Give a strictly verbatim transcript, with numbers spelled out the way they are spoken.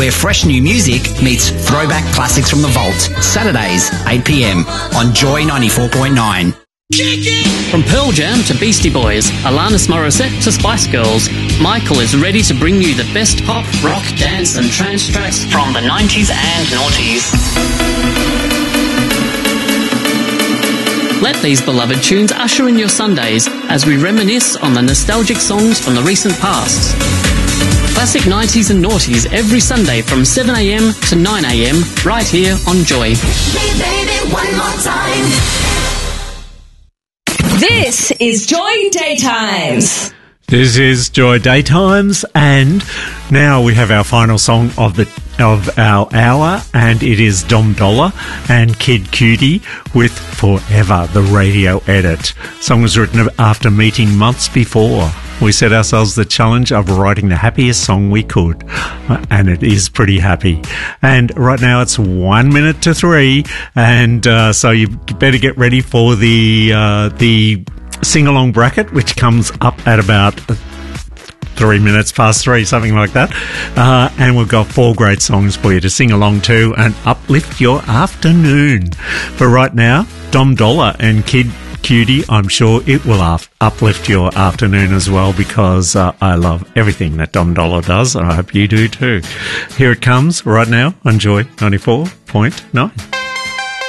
where fresh new music meets throwback classics from the vault. Saturdays, eight p m on Joy ninety-four point nine. From Pearl Jam to Beastie Boys, Alanis Morissette to Spice Girls, Michael is ready to bring you the best pop, rock, dance and trance tracks from the nineties and noughties. Let these beloved tunes usher in your Sundays as we reminisce on the nostalgic songs from the recent past. Classic nineties and noughties every Sunday from seven a m to nine a m right here on Joy. Baby, one more time. This is Joy Daytimes. This is Joy Daytimes, and now we have our final song of the of our hour, and it is Dom Dolla and Kid Cutie with Forever, the radio edit. Song was written after meeting months before. We set ourselves the challenge of writing the happiest song we could, and it is pretty happy. And right now it's one minute to three, and uh, so you better get ready for the uh, the sing-along bracket, which comes up at about three minutes past three, something like that. Uh, and we've got four great songs for you to sing along to and uplift your afternoon. But right now, Dom Dolla and Kid Cutie, I'm sure it will up- uplift your afternoon as well, because uh, I love everything that Dom Dolla does, and I hope you do too. Here it comes right now on Joy ninety-four point nine.